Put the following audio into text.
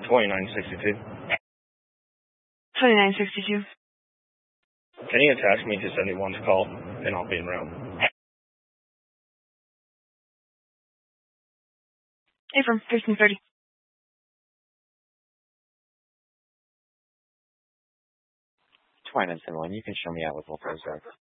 2962. 2962. Can you attach me to 71's call, and I'll be en route. Affirm, 1330. 2971, you can show me out with Wolf Reserve.